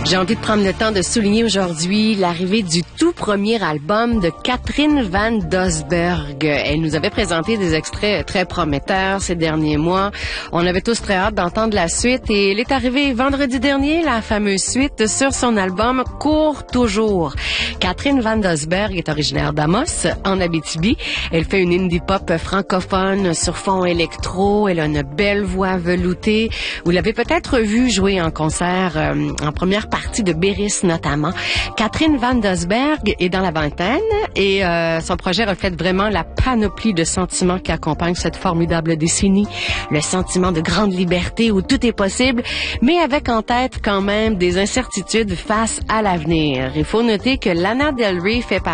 J'ai envie de prendre le temps de souligner aujourd'hui l'arrivée du tout premier album de Catherine Van Doesberg. Elle nous avait présenté des extraits très prometteurs ces derniers mois. On avait tous très hâte d'entendre la suite et elle est arrivée vendredi dernier, la fameuse suite sur son album Cours toujours. Catherine Van Doesberg est originaire d'Amos, en Abitibi. Elle fait une indie pop francophone sur fond électro. Elle a une belle voix veloutée. Vous l'avez peut-être vue jouer en concert en première partie de Béris notamment. Catherine Van Doesberg est dans la vingtaine et son projet reflète vraiment la panoplie de sentiments qui accompagnent cette formidable décennie. Le sentiment de grande liberté où tout est possible, mais avec en tête quand même des incertitudes face à l'avenir. Il faut noter que Lana Del Rey fait partie